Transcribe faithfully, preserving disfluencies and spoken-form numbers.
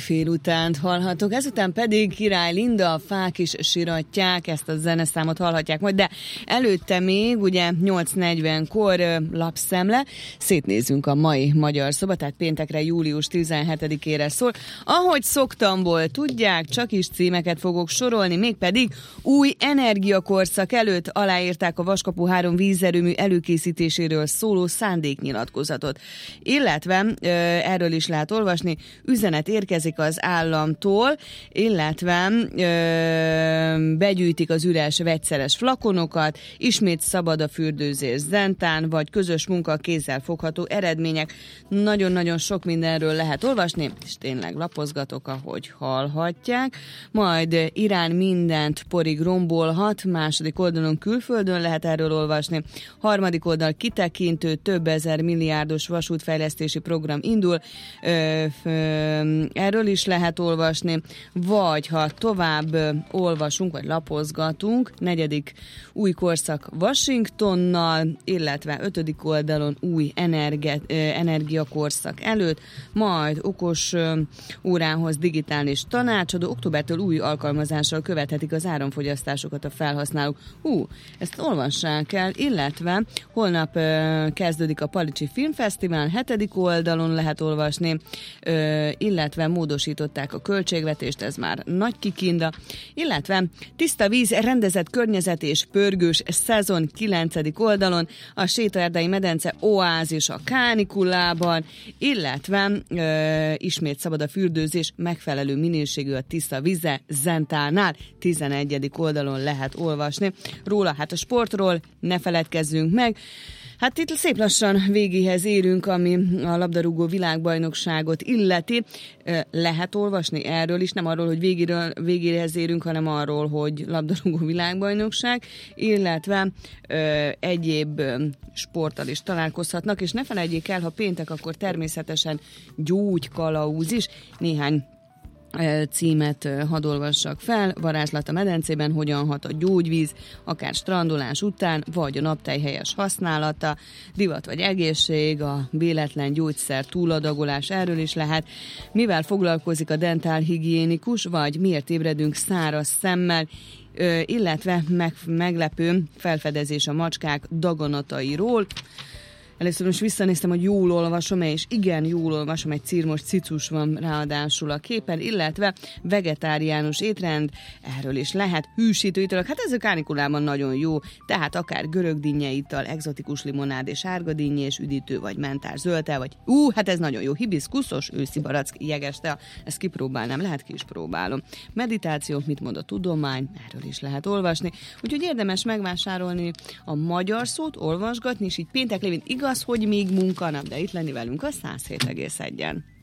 fél utánt hallhatok, ezután pedig Király Linda, a Fák is siratják, ezt a zeneszámot hallhatják majd, de előtte még ugye nyolc negyvenkor lapszemle, szétnézünk a mai Magyar Szoba, tehát péntekre július tizenhetedikére szól. Ahogy szoktamból tudják, csak is címeket fogok sorolni, mégpedig új energiakorszak előtt aláírták a Vaskapu három vízerőmű előkészítéséről szóló szándéknyilatkozatot. Illetve ö, erről is lehet olvasni, üzenet érkezik az államtól, illetve ö, begyűjtik az üres vegyszeres flakonokat, ismét szabad a fürdőzés Zentán, vagy közös munka, kézzel fogható eredmények. Nagyon-nagyon sok mindenről lehet olvasni, és tényleg lapozgatok, ahogy hallhatják. Majd Irán mindent porig rombolhat, második oldalon külföldön lehet erről olvasni. Harmadik oldal kitekintő, több ezer milliárdos vasútfejlesztési program indul, ö, ö, erről is lehet olvasni, vagy ha tovább olvasunk, vagy lapozgatunk, negyedik új korszak Washingtonnal, illetve ötödik oldalon új energe, energiakorszak előtt, majd okos órához digitális tanácsadó, októbertől új alkalmazással követhetik az áramfogyasztásokat a felhasználók. Hú, ezt olvassák el, illetve holnap ö, kezdődik a Palicsi Filmfesztivál, hetedik oldalon lehet olvasni, ö, illetve módosították a költségvetést, ez már nagy kikinda, illetve tiszta víz, rendezett környezet és pörgős szezon kilencedik oldalon, a Sétaerdei medence oázis a kánikulában, illetve ö, ismét szabad a fürdőzés, megfelelő minőségű a tiszta vize Zentánál, tizenegyedik oldalon lehet olvasni róla. Hát a sportról ne feledkezzünk meg. Hát itt szép lassan végéhez érünk, ami a labdarúgó világbajnokságot illeti. Lehet olvasni erről is, nem arról, hogy végéről, végéhez érünk, hanem arról, hogy labdarúgó világbajnokság, illetve ö, egyéb sporttal is találkozhatnak, és ne felejtjék el, ha péntek, akkor természetesen gyógykalauz is. Néhány címet hadd olvassak fel. Varázslat a medencében, hogyan hat a gyógyvíz, akár strandolás után, vagy a naptej helyes használata, divat vagy egészség, a véletlen gyógyszer túladagolás, erről is lehet. Mivel foglalkozik a dentálhigiénikus, vagy miért ébredünk száraz szemmel, illetve meg, meglepő felfedezés a macskák daganatairól. Először most visszanéztem, hogy jól olvasom, és igen, jól olvasom, egy cirmos cicus van ráadásul a képen, illetve vegetáriánus étrend, erről is lehet, hűsítő italok, hát ez a kánikulában nagyon jó, tehát akár görögdinnye ital, egzotikus limonád és sárgadinnye és üdítő, vagy mentás zöldte, vagy ú, hát ez nagyon jó, hibiszkuszos, őszi barack, jeges tea, ezt kipróbálnám, lehet ki is próbálom. Meditáció, mit mond a tudomány, erről is lehet olvasni, úgyhogy érdemes megvásárolni a magyar szót, olvasgatni, és így péntek lévén igaz, hogy még munkanap, de itt lenni velünk a száz hét egész egyen.